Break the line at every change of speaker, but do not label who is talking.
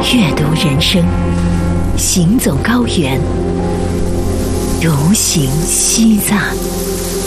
阅读人生，行走高原，独行西藏。